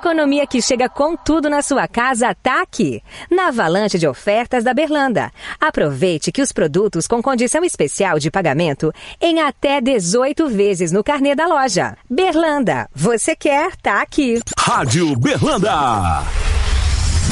economia que chega com tudo na sua casa tá aqui, na avalanche de ofertas da Berlanda. Aproveite que os produtos com condição especial de pagamento em até 18 vezes no carnê da loja. Berlanda, você quer, tá aqui. Rádio Berlanda.